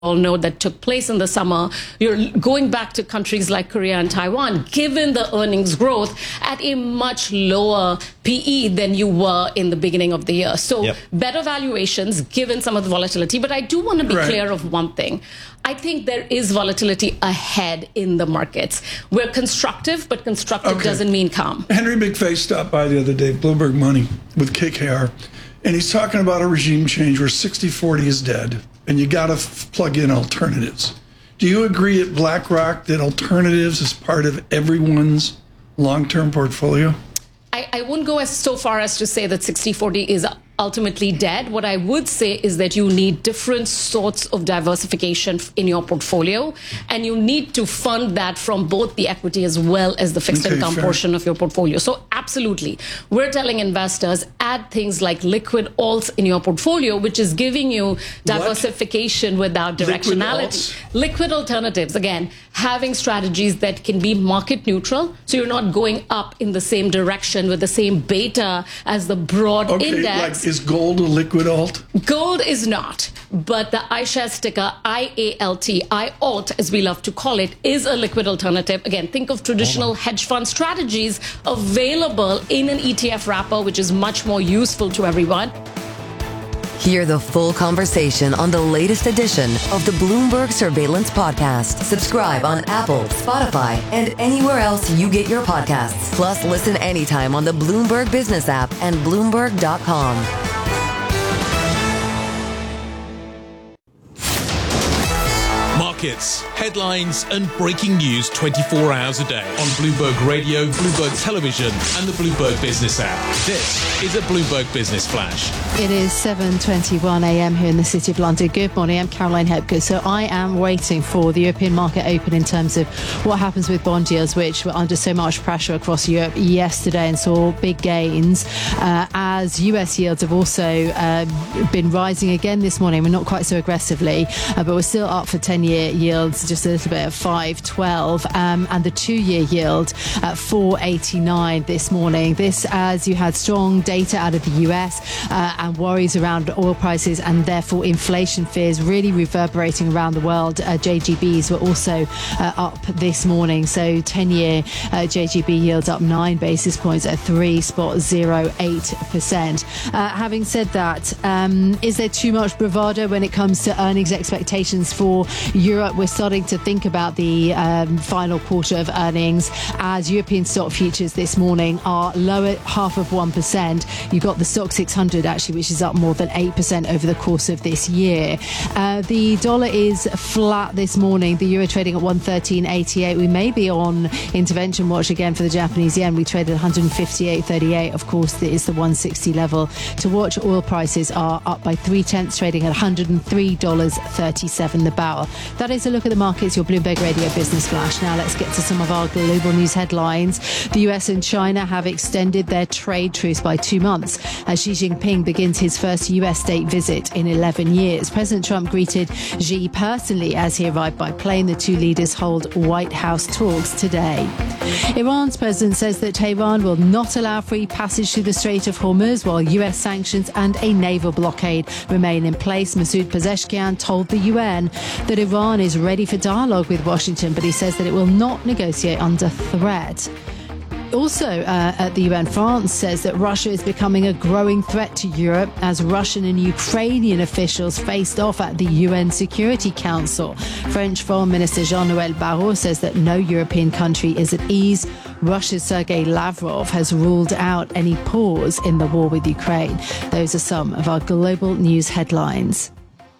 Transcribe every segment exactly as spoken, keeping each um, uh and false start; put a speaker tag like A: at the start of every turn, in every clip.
A: all know that took place in the summer, you're going back to countries like Korea and Taiwan, given the earnings growth at a much lower P E than you were in the beginning of the year. So yep. better valuations given some of the volatility. But I do want to be right. clear of one thing. I think there is volatility ahead in the markets. We're constructive, but constructive okay. doesn't mean calm.
B: Henry McVeigh stopped by the other day, Bloomberg Money, with K K R, and he's talking about a regime change where sixty forty is dead, and you got to f- plug in alternatives. Do you agree at BlackRock that alternatives is part of everyone's long-term portfolio?
A: I, I wouldn't go as so far as to say that sixty forty is ultimately dead. What I would say is that you need different sorts of diversification in your portfolio, and you need to fund that from both the equity as well as the fixed okay, income fair. portion of your portfolio. So absolutely, we're telling investors, add things like liquid alts in your portfolio, which is giving you diversification what? without directionality. Liquid, liquid alternatives, again, having strategies that can be market neutral, so you're not going up in the same direction with the same beta as the broad
B: okay,
A: index.
B: Like, is gold a liquid alt?
A: Gold is not, but the iShares ticker, I A L T, I alt, as we love to call it, is a liquid alternative. Again, think of traditional hedge fund strategies available in an E T F wrapper, which is much more useful to everyone.
C: Hear the full conversation on the latest edition of the Bloomberg Surveillance Podcast. Subscribe on Apple, Spotify, and anywhere else you get your podcasts. Plus, listen anytime on the Bloomberg Business app and Bloomberg dot com.
D: Markets, headlines, and breaking news twenty-four hours a day on Bloomberg Radio, Bloomberg Television, and the Bloomberg Business app. This is a Bloomberg Business Flash.
E: It is seven twenty-one a m here in the City of London. Good morning, I'm Caroline Hepgood. So I am waiting for the European market open in terms of what happens with bond yields, which were under so much pressure across Europe yesterday and saw big gains, uh, as U S yields have also uh, been rising again this morning. We're not quite so aggressively, uh, but we're still up for ten-year yields, just a little bit at five twelve, um, and the two-year yield at four eighty-nine this morning. This as you had strong data out of the U S uh, and worries around oil prices and therefore inflation fears really reverberating around the world. Uh, J G Bs were also uh, up this morning, so ten-year uh, J G B yields up nine basis points at three point zero eight percent. Uh, having said that, um, is there too much bravado when it comes to earnings expectations for Europe? We're starting to think about the um, final quarter of earnings as European stock futures this morning are lower half of one percent. You've got the stock six hundred actually, which is up more than eight percent over the course of this year. Uh, the dollar is flat this morning. The euro trading at one thirteen eighty-eight. We may be on intervention watch again for the Japanese yen. We traded one fifty-eight thirty-eight. Of course, there is the one sixty level to watch. Oil prices are up by three tenths, trading at one hundred three dollars thirty-seven the barrel. That is a look at the markets, your Bloomberg Radio Business Flash. Now let's get to some of our global news headlines. The U S and China have extended their trade truce by two months as Xi Jinping begins his first U S state visit in eleven years. President Trump greeted Xi personally as he arrived by plane. The two leaders hold White House talks today. Iran's president says that Tehran will not allow free passage through the Strait of Hormuz while U S sanctions and a naval blockade remain in place. Masoud Pezeshkian told the U N that Iran is ready for dialogue with Washington, but he says that it will not negotiate under threat. Also, uh, at the U N, France says that Russia is becoming a growing threat to Europe as Russian and Ukrainian officials faced off at the U N Security Council. French Foreign Minister Jean-Noël Barrot says that no European country is at ease. Russia's Sergei Lavrov has ruled out any pause in the war with Ukraine. Those are some of our global news headlines.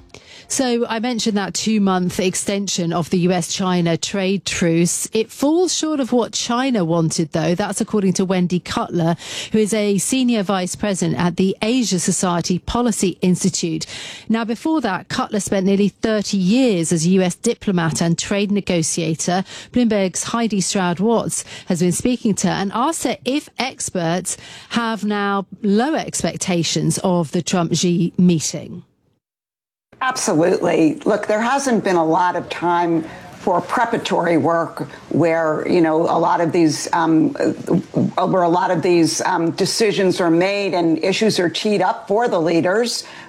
E: So I mentioned that two-month extension of the U S China trade truce. It falls short of what China wanted, though. That's according to Wendy Cutler, who is a senior vice president at the Asia Society Policy Institute. Now, before that, Cutler spent nearly thirty years as a U S diplomat and trade negotiator. Bloomberg's Heidi Stroud-Watts has been speaking to her and asked her if experts have now lower expectations of the Trump-Xi meeting.
F: Absolutely. Look, there hasn't been a lot of time for preparatory work where, you know, a lot of these um, where a lot of these um, decisions are made and issues are teed up for the leaders.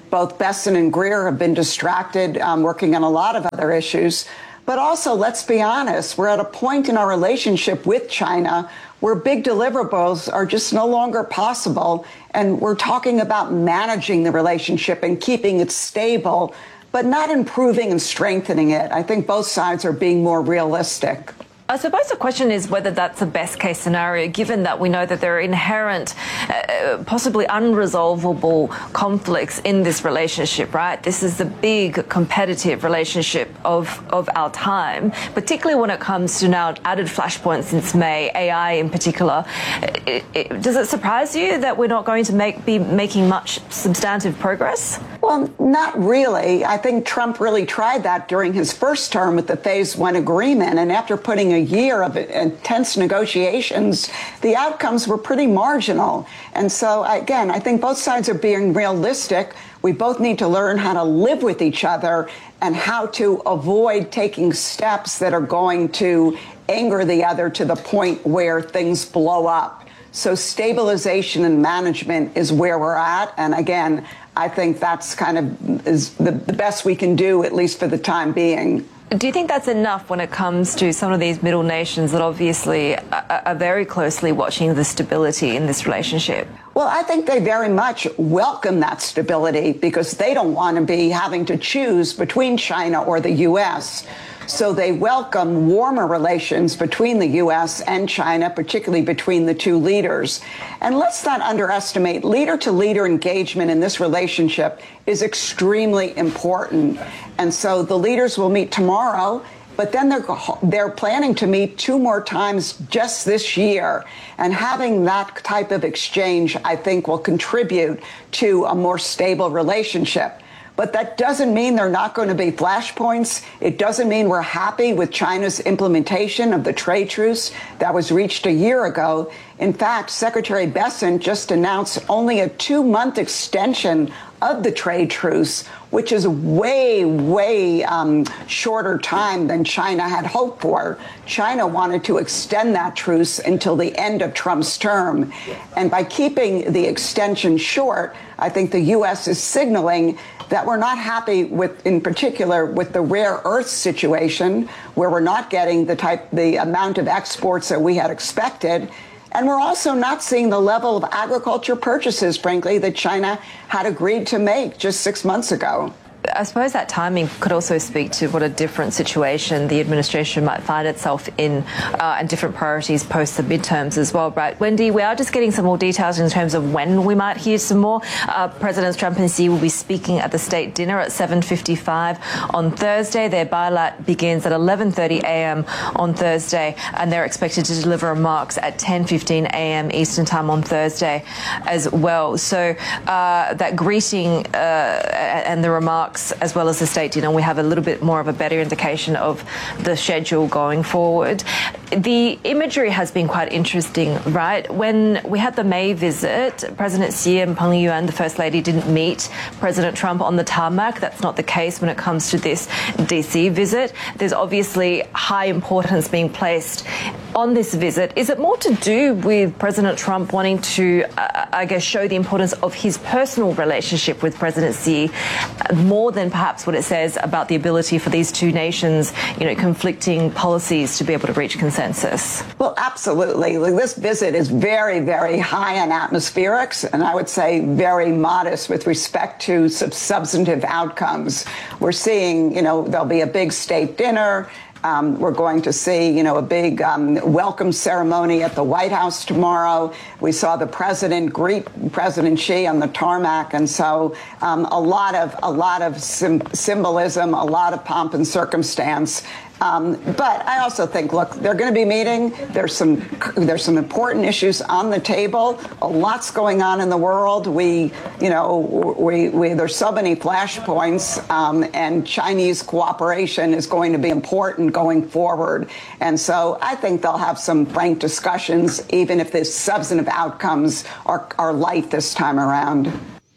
F: both Besson and Greer have been distracted um, working on a lot of other issues. But also, let's be honest, we're at a point in our relationship with China where big deliverables are just no longer possible. And we're talking about managing the relationship and keeping it stable, but not improving and strengthening it. I think both sides are being more realistic.
G: I suppose the question is whether that's a best case scenario, given that we know that there are inherent, uh, possibly unresolvable conflicts in this relationship, right? This is the big competitive relationship of, of our time, particularly when it comes to now added flashpoints since May, A I in particular. It, it, does it surprise you that we're not going to make, be making much substantive progress?
F: Well, not really. I think Trump really tried that during his first term with the phase one agreement. And after putting a year of intense negotiations, the outcomes were pretty marginal. And so, again, I think both sides are being realistic. We both need to learn how to live with each other and how to avoid taking steps that are going to anger the other to the point where things blow up. So stabilization and management is where we're at. And again, I think that's kind of is the, the best we can do, at least for the time being.
G: Do you think that's enough when it comes to some of these middle nations that obviously are, are very closely watching the stability in this relationship?
F: Well, I think they very much welcome that stability because they don't want to be having to choose between China or the U S. So they welcome warmer relations between the U S and China, particularly between the two leaders. And let's not underestimate leader-to-leader engagement in this relationship is extremely important. And so the leaders will meet tomorrow, but then they're, they're planning to meet two more times just this year. And having that type of exchange, I think, will contribute to a more stable relationship. But that doesn't mean they're not going to be flashpoints. It doesn't mean we're happy with China's implementation of the trade truce that was reached a year ago. In fact, Secretary Besson just announced only a two-month extension of the trade truce, which is way, way um, shorter time than China had hoped for. China wanted to extend that truce until the end of Trump's term. And by keeping the extension short, I think the U S is signaling that we're not happy with, in particular, with the rare earth situation, where we're not getting the type, the amount of exports that we had expected. And we're also not seeing the level of agriculture purchases, frankly, that China had agreed to make just six months ago.
G: I suppose that timing could also speak to what a different situation the administration might find itself in uh, and different priorities post the midterms as well, right? Wendy, we are just getting some more details in terms of when we might hear some more. Uh, Presidents Trump and Xi will be speaking at the state dinner at seven fifty-five on Thursday. Their bilat begins at eleven thirty a.m. on Thursday, and they're expected to deliver remarks at ten fifteen a.m. Eastern Time on Thursday as well. So uh, that greeting uh, and the remarks, as well as the state dinner, we have a little bit more of a better indication of the schedule going forward. The imagery has been quite interesting, right? When we had the May visit, President Xi and Peng Liyuan, the First Lady, didn't meet President Trump on the tarmac. That's not the case when it comes to this D C visit. There's obviously high importance being placed on this visit. Is it more to do with President Trump wanting to, uh, I guess, show the importance of his personal relationship with President Xi, uh, more than perhaps what it says about the ability for these two nations, you know, conflicting policies to be able to reach consensus?
F: Well, absolutely. This visit is very, very high on atmospherics, and I would say very modest with respect to sub- substantive outcomes. We're seeing, you know, there'll be a big state dinner. Um, we're going to see, you know, a big um, welcome ceremony at the White House tomorrow. We saw the president greet President Xi on the tarmac, and so um, a lot of a lot of sim- symbolism, a lot of pomp and circumstance. Um, but I also think, look, they're going to be meeting. There's some there's some important issues on the table. A lot's going on in the world. We, you know, we, we there's so many flashpoints, um, and Chinese cooperation is going to be important going forward. And so I think they'll have some frank discussions, even if the substantive outcomes are, are light this time around.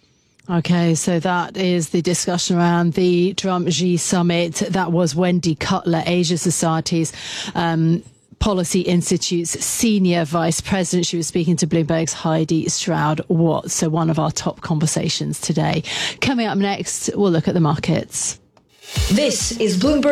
E: Okay, so that is the discussion around the Trump-Xi summit. That was Wendy Cutler, Asia Society's um, Policy Institute's Senior Vice President. She was speaking to Bloomberg's Heidi Stroud-Watts, so one of our top conversations today. Coming up next, we'll look at the markets.
H: This is Bloomberg.